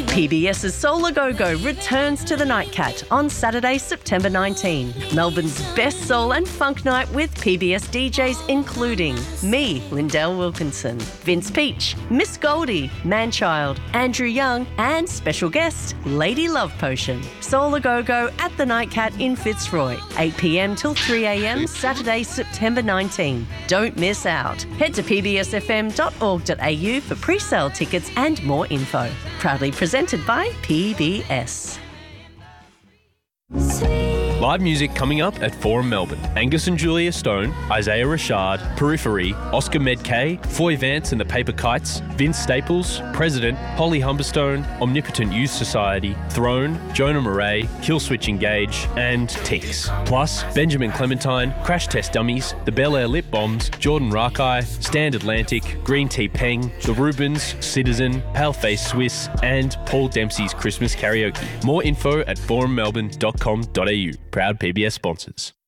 PBS's Soul A Go-Go returns to the Nightcat on Saturday, September 19. Melbourne's best soul and funk night with PBS DJs including me, Lindell Wilkinson, Vince Peach, Miss Goldie, Manchild, Andrew Young and special guest, Lady Love Potion. Soul A Go-Go at the Nightcat in Fitzroy, 8 p.m. till 3 a.m. Saturday, September 19. Don't miss out. Head to pbsfm.org.au for pre-sale tickets and more info. Proudly presented by PBS. Live music coming up at Forum Melbourne. Angus and Julia Stone, Isaiah Rashad, Periphery, Oscar Medkay, Foy Vance and the Paper Kites, Vince Staples, President, Holly Humberstone, Omnipotent Youth Society, Throne, Jonah Murray, Killswitch Engage, and Tinks. Plus, Benjamin Clementine, Crash Test Dummies, the Bel Air Lip Bombs, Jordan Rakai, Stand Atlantic, Green Tea Peng, The Rubens, Citizen, Paleface Swiss, and Paul Dempsey's Christmas Karaoke. More info at forummelbourne.com.au. Proud PBS sponsors.